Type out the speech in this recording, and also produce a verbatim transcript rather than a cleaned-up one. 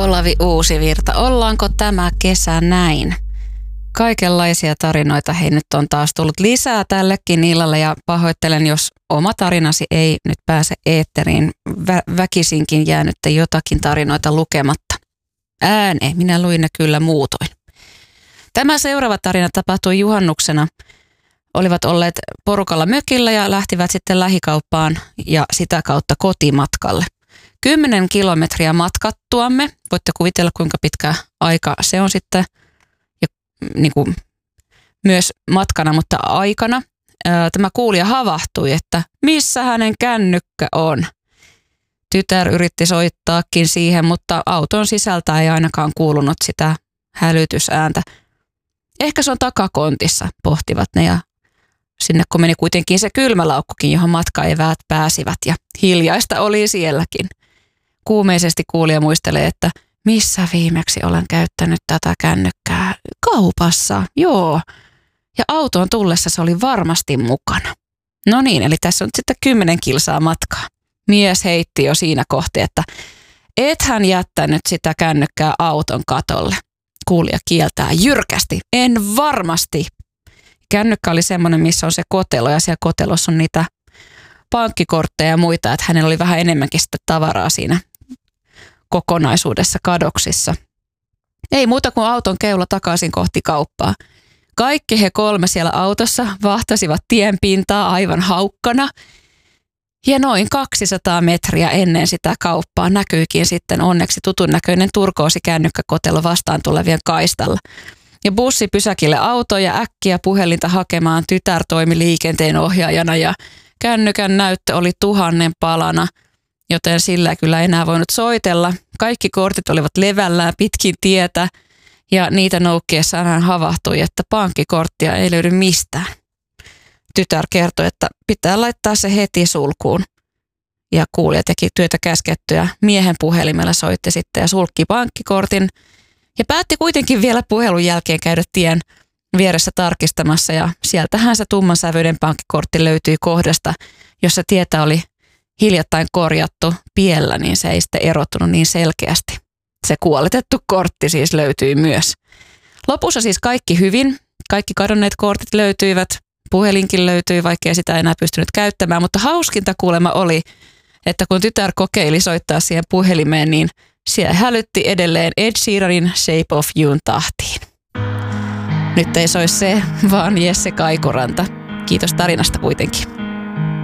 Olavi Uusivirta, ollaanko tämä kesä näin? Kaikenlaisia tarinoita hei nyt on taas tullut lisää tällekin illalle ja pahoittelen, jos oma tarinasi ei nyt pääse eetteriin. Vä- väkisinkin jäänyt jotakin tarinoita lukematta. Ääne, minä luin ne kyllä muutoin. Tämä seuraava tarina tapahtui juhannuksena. Olivat olleet porukalla mökillä ja lähtivät sitten lähikauppaan ja sitä kautta kotimatkalle. Kymmenen kilometriä matkattuamme, voitte kuvitella kuinka pitkä aika se on sitten ja, niin kuin, myös matkana, mutta aikana. Ää, tämä kuulija havahtui, että missä hänen kännykkä on. Tytär yritti soittaakin siihen, mutta auton sisältä ei ainakaan kuulunut sitä hälytysääntä. Ehkä se on takakontissa, pohtivat ne ja sinne kun meni kuitenkin se kylmälaukkukin, johon matkaeväät pääsivät ja hiljaista oli sielläkin. Kuumeisesti kuulija muistelee, että missä viimeksi olen käyttänyt tätä kännykkää? Kaupassa, joo. Ja autoon tullessa se oli varmasti mukana. No niin, eli tässä on sitten kymmenen kilsaa matkaa. Mies heitti jo siinä kohti, että ethän jättänyt sitä kännykkää auton katolle. Kuulija kieltää jyrkästi, en varmasti. Kännykkä oli semmoinen, missä on se kotelo ja siellä kotelossa on niitä pankkikortteja ja muita, että hänellä oli vähän enemmänkin sitä tavaraa siinä kokonaisuudessa kadoksissa. Ei muuta kuin auton keula takaisin kohti kauppaa. Kaikki he kolme siellä autossa vahtasivat tien pintaa aivan haukkana. Ja noin kaksisataa metriä ennen sitä kauppaa näkyykin sitten onneksi tutun näköinen turkoosikäännykkäkotelo vastaan tulevien kaistalla. Ja bussi pysäkille auto ja äkkiä puhelinta hakemaan tytär toimi liikenteen ohjaajana ja kännykän näyttö oli tuhannen palana, joten sillä kyllä enää voinut soitella. Kaikki kortit olivat levällään pitkin tietä ja niitä noukkiessa hän havahtui, että pankkikorttia ei löydy mistään. Tytär kertoi, että pitää laittaa se heti sulkuun. Ja kuulija teki työtä käskettyä. Miehen puhelimella soitti sitten ja sulkki pankkikortin. Ja päätti kuitenkin vielä puhelun jälkeen käydä tien vieressä tarkistamassa. Ja sieltähän se tummansävyinen pankkikortti löytyi kohdasta, jossa tietä oli hiljattain korjattu piellä, niin se ei sitten erottunut niin selkeästi. Se kuoletettu kortti siis löytyi myös. Lopussa siis kaikki hyvin. Kaikki kadonneet kortit löytyivät. Puhelinkin löytyi, vaikka ei sitä enää pystynyt käyttämään, mutta hauskinta kuulemma oli, että kun tytär kokeili soittaa siihen puhelimeen, niin siellä hälytti edelleen Ed Sheeranin Shape of You'n tahtiin. Nyt ei soi se, vaan Jesse Kaikuranta. Kiitos tarinasta kuitenkin.